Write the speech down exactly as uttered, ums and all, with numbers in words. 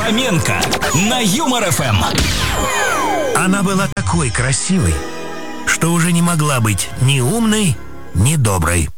Хоменко на Юмор ФМ. Она была такой красивой, что уже не могла быть ни умной, ни доброй.